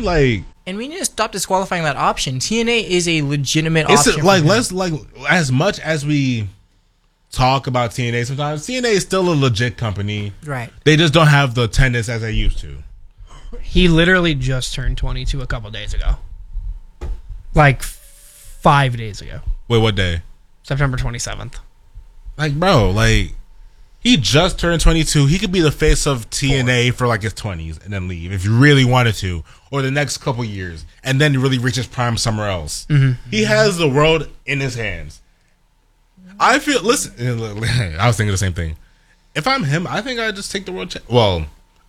Like, and we need to stop disqualifying that option. TNA is a legitimate option. Let's as much as we talk about TNA sometimes, TNA is still a legit company. Right. They just don't have the attendance as they used to. He literally just turned 22 a couple days ago. Like 5 days ago. Wait, what day? September 27th. Like, bro, like, he just turned 22. He could be the face of TNA for like his 20s and then leave if you really wanted to, or the next couple years, and then really reach his prime somewhere else. Mm-hmm. He has the world in his hands. I feel. Listen, I was thinking the same thing. If I'm him, I think I'd just take the world. Well,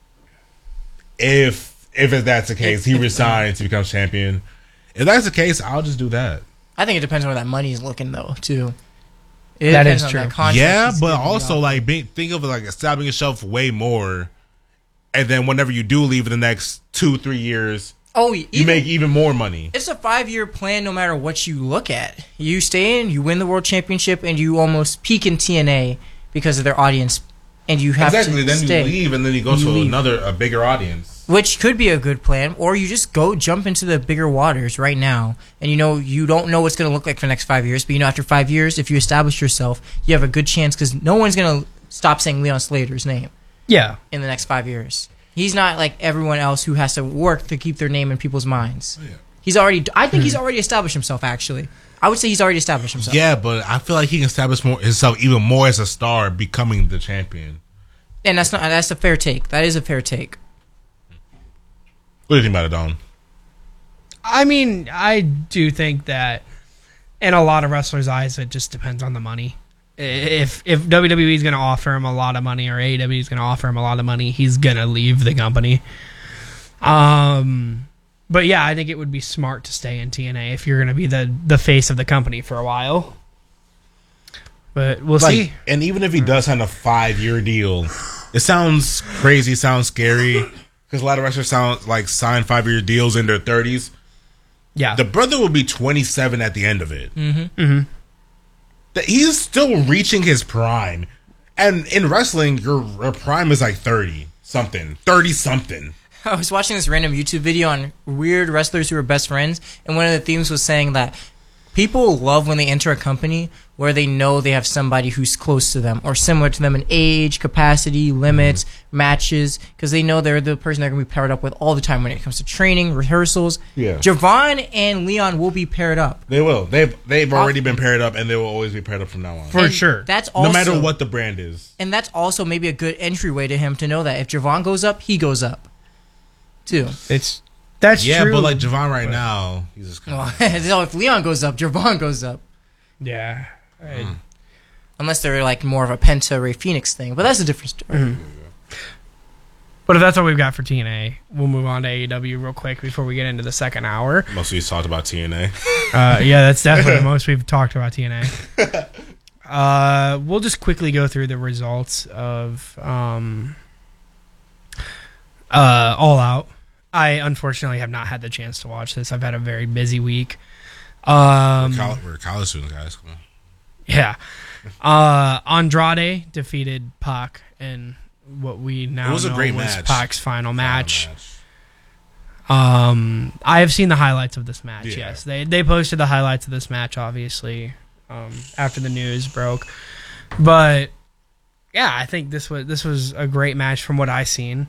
if that's the case, he resigned to become champion. If that's the case, I'll just do that. I think it depends on where that money is looking, though, too. That is true. Yeah, but also like think of it like establishing yourself way more, and then whenever you do leave in the next 2-3 years, you make even more money. It's a 5-year plan, no matter what you look at. You stay in, you win the world championship, and you almost peak in TNA because of their audience, and you have to then stay. You leave, and then you go to a bigger audience. Which could be a good plan, or you just jump into the bigger waters right now, and you don't know what's going to look like for the next 5 years, but after 5 years, if you establish yourself, you have a good chance, because no one's going to stop saying Leon Slater's name. Yeah. In the next 5 years. He's not like everyone else who has to work to keep their name in people's minds. Yeah. I think he's already established himself, actually. I would say he's already established himself. Yeah, but I feel like he can establish himself even more as a star, becoming the champion. And that's a fair take. That is a fair take. What do you think about it, Don? I mean, I do think that in a lot of wrestlers' eyes, it just depends on the money. If WWE is going to offer him a lot of money, or AEW is going to offer him a lot of money, he's going to leave the company. But yeah, I think it would be smart to stay in TNA if you're going to be the face of the company for a while. But we'll see. And even if he does sign a 5-year deal, it sounds crazy, sounds scary. Because a lot of wrestlers sign 5-year deals in their 30s. Yeah. The brother will be 27 at the end of it. Mm-hmm. Mm-hmm. He's still reaching his prime. And in wrestling, your prime is like 30-something. 30-something. I was watching this random YouTube video on weird wrestlers who are best friends, and one of the themes was saying that people love when they enter a company where they know they have somebody who's close to them or similar to them in age, capacity, limits, matches, because they know they're the person they're going to be paired up with all the time when it comes to training, rehearsals. Yeah. Javon and Leon will be paired up. They will. They've already been paired up, and they will always be paired up from now on. For sure. That's also, no matter what the brand is. And that's also maybe a good entryway to him to know that if Javon goes up, he goes up, too. That's yeah, true. But like Javon right now, he's just kind of... So if Leon goes up, Javon goes up. Yeah. Unless they're like more of a Penta Ray Phoenix thing, but that's a different story. Mm-hmm. But if that's all we've got for TNA, we'll move on to AEW real quick before we get into the second hour. Most of you talked about TNA. Yeah, that's definitely the most we've talked about TNA. We'll just quickly go through the results of All Out. I unfortunately have not had the chance to watch this. I've had a very busy week. We're college students, guys. Come on. Yeah. Andrade defeated Pac in what we now know was Pac's final match. I have seen the highlights of this match, yes. They posted the highlights of this match, obviously, after the news broke. But, yeah, I think this was a great match from what I've seen.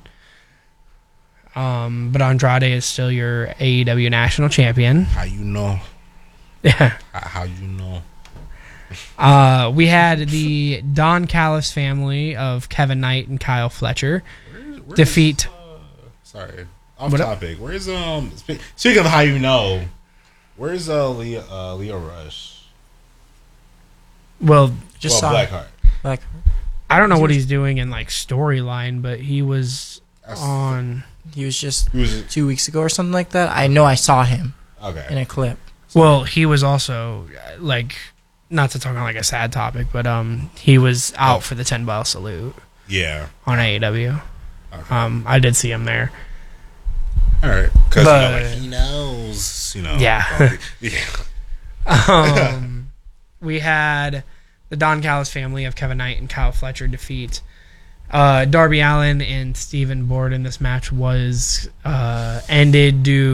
But Andrade is still your AEW national champion. How you know? Yeah. How you know? We had the Don Callis family of Kevin Knight and Kyle Fletcher defeat. Sorry, off topic. Where's speaking of how you know, where's Leo Rush? Well, Blackheart. I don't know what he's doing in like storyline, but he was on. He was just 2 weeks ago or something like that. I know I saw him. In a clip. Well, he was also like, not to talk on like a sad topic, but he was out for the 10-bell salute. Yeah. On AEW. Okay. I did see him there. All right. Because he knows, Yeah. Yeah. We had the Don Callis family of Kevin Knight and Kyle Fletcher defeat Darby Allin and Stephen Borden. This match was ended due